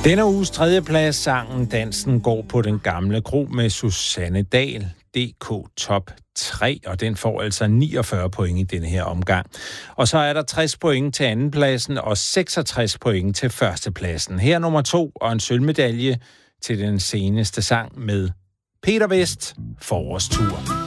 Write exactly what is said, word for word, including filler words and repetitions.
Denne uges tredjeplads sangen Dansen går på den gamle kro med Susanne Dahl, D K Top tre, og den får altså niogfyrre point i denne her omgang. Og så er der tres point til andenpladsen og seksogtres point til førstepladsen. Her nummer to og en sølvmedalje til den seneste sang med Peter Vest, Forårstur.